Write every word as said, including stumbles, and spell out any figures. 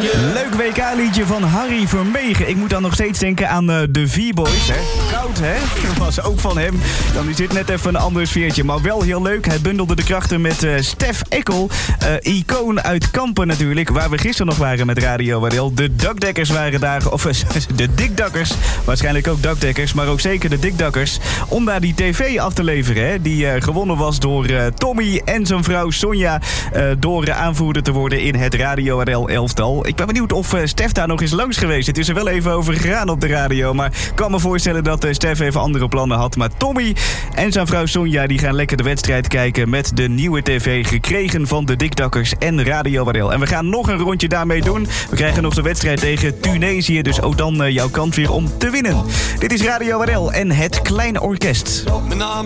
Leuk W K-liedje van Harry Vermegen. Ik moet dan nog steeds denken aan uh, de V-Boys. Hè? Koud, hè? Dat was ook van hem. Dan is dit net even een ander sfeertje. Maar wel heel leuk. Hij bundelde de krachten met uh, Stef Eckel. Uh, icoon uit Kampen natuurlijk. Waar we gisteren nog waren met Radio W R L. De dakdekkers waren daar. Of uh, de dikdakkers. Waarschijnlijk ook dakdekkers. Maar ook zeker de dikdakkers. Om daar die tv af te leveren. Hè? Die uh, gewonnen was door uh, Tommy en zijn vrouw Sonja. Uh, door uh, aanvoerder te worden in het Radio W R L elftal. Ik ben benieuwd of uh, Stef daar nog eens langs geweest. Het is er wel even over gegaan op de radio. Maar ik kan me voorstellen dat uh, Stef even andere plannen had. Maar Tommy en zijn vrouw Sonja die gaan lekker de wedstrijd kijken met de nieuwe tv gekregen van de Dikdakkers en Radio W R L. En we gaan nog een rondje daarmee doen. We krijgen nog de wedstrijd tegen Tunesië. Dus ook dan uh, jouw kans weer om te winnen. Dit is Radio W R L en het Klein Orkest.